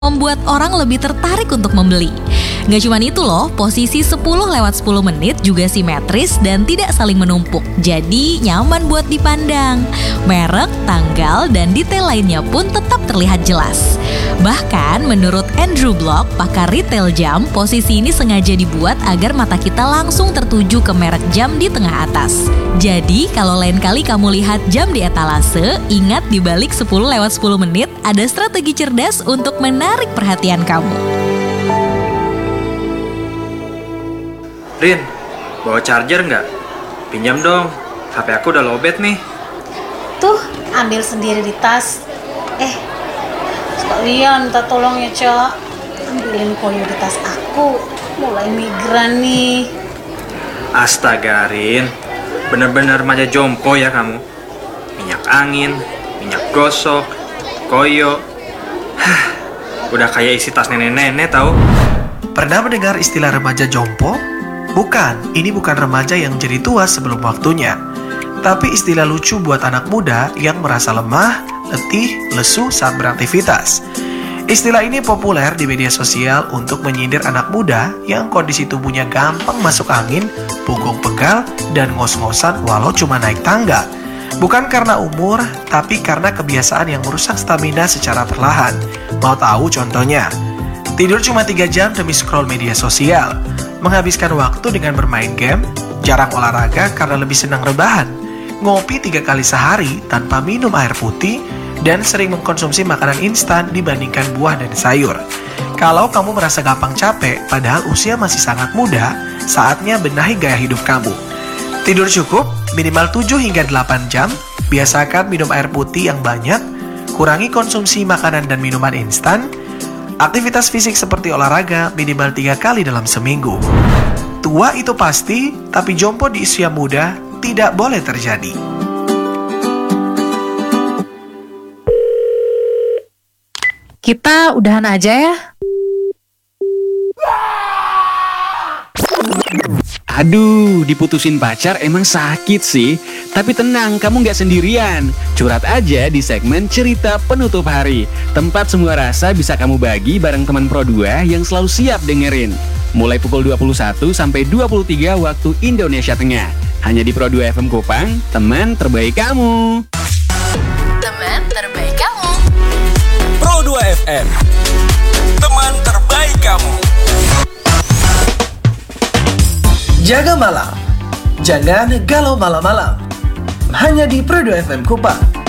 membuat orang lebih tertarik untuk membeli. Nggak cuma itu loh, posisi 10/10 menit juga simetris dan tidak saling menumpuk. Jadi nyaman buat dipandang. Merek, tanggal, dan detail lainnya pun tetap terlihat jelas. Bahkan menurut Andrew Block, pakar retail jam, posisi ini sengaja dibuat agar mata kita langsung tertuju ke merek jam di tengah atas. Jadi kalau lain kali kamu lihat jam di etalase, ingat di balik 10/10 menit ada strategi cerdas untuk menarik perhatian kamu. Rin, bawa charger nggak? Pinjam dong, HP aku udah lowbat nih. Tuh, ambil sendiri di tas. Sekalian minta tolong ya, Cak. Ambilin koyo di tas aku. Mulai migran nih. Astaga, Rin. Bener-bener remaja jompo ya kamu. Minyak angin, minyak gosok, koyo. Udah kayak isi tas nenek-nenek tahu. Pernah mendengar istilah remaja jompo? Bukan, ini bukan remaja yang jadi tua sebelum waktunya. Tapi istilah lucu buat anak muda yang merasa lemah, letih, lesu saat beraktivitas. Istilah ini populer di media sosial untuk menyindir anak muda yang kondisi tubuhnya gampang masuk angin, punggung pegal, dan ngos-ngosan walau cuma naik tangga. Bukan karena umur, tapi karena kebiasaan yang merusak stamina secara perlahan. Mau tahu contohnya? Tidur cuma 3 jam demi scroll media sosial, menghabiskan waktu dengan bermain game, jarang olahraga karena lebih senang rebahan, ngopi 3 kali sehari tanpa minum air putih, dan sering mengkonsumsi makanan instan dibandingkan buah dan sayur. Kalau kamu merasa gampang capek, padahal usia masih sangat muda, saatnya benahi gaya hidup kamu. Tidur cukup, minimal 7 hingga 8 jam, biasakan minum air putih yang banyak, kurangi konsumsi makanan dan minuman instan, aktivitas fisik seperti olahraga minimal 3 kali dalam seminggu. Tua itu pasti, tapi jompo di usia muda tidak boleh terjadi. Kita udahan aja ya. Aduh, diputusin pacar emang sakit sih. Tapi tenang, kamu nggak sendirian. Curhat aja di segmen Cerita Penutup Hari. Tempat semua rasa bisa kamu bagi bareng teman Pro 2 yang selalu siap dengerin. Mulai pukul 21 sampai 23 waktu Indonesia Tengah. Hanya di Pro 2 FM Kupang, teman terbaik kamu. Teman terbaik kamu. Pro 2 FM, teman terbaik kamu. Jaga malam, jangan galau malam-malam. Hanya di Pro 2 FM Kupang.